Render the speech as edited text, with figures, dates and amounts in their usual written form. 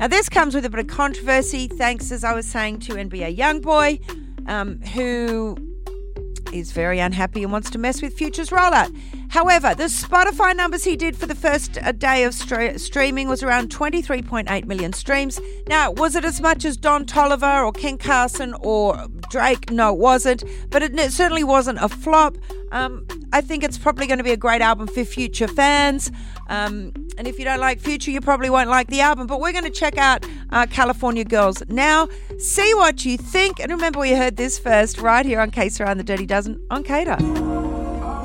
Now, this comes with a bit of controversy, thanks, as I was saying, to NBA YoungBoy, who is very unhappy and wants to mess with Future's rollout. However, the Spotify numbers he did for the first day of streaming was around 23.8 million streams. Now, was it as much as Don Toliver or Ken Carson or Drake? No, it wasn't. But it certainly wasn't a flop. I think it's probably going to be a great album for Future fans. And if you don't like Future, you probably won't like the album. But we're going to check out California Girls now. See what you think. And remember, we heard this first right here on K-Sara and the Dirty Dozen on Kato.